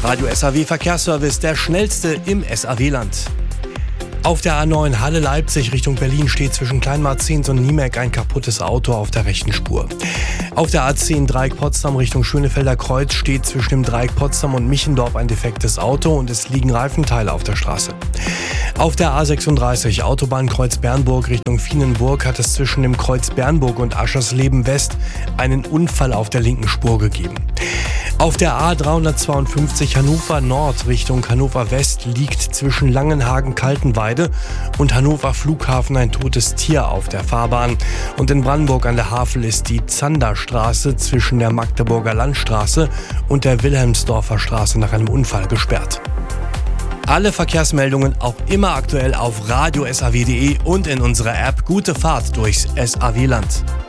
Radio SAW Verkehrsservice, der schnellste im SAW-Land. Auf der A9 Halle-Leipzig Richtung Berlin steht zwischen Kleinmarzens und Niemek ein kaputtes Auto auf der rechten Spur. Auf der A10 Dreieck Potsdam Richtung Schönefelder Kreuz steht zwischen dem Dreieck Potsdam und Michendorf ein defektes Auto und es liegen Reifenteile auf der Straße. Auf der A36 Autobahnkreuz Bernburg Richtung Vienenburg hat es zwischen dem Kreuz Bernburg und Aschersleben West einen Unfall auf der linken Spur gegeben. Auf der A352 Hannover Nord Richtung Hannover West liegt zwischen Langenhagen-Kaltenweide und Hannover Flughafen ein totes Tier auf der Fahrbahn. Und in Brandenburg an der Havel ist die Zanderstraße zwischen der Magdeburger Landstraße und der Wilhelmsdorfer Straße nach einem Unfall gesperrt. Alle Verkehrsmeldungen auch immer aktuell auf radiosaw.de und in unserer App Gute Fahrt durchs SAW-Land.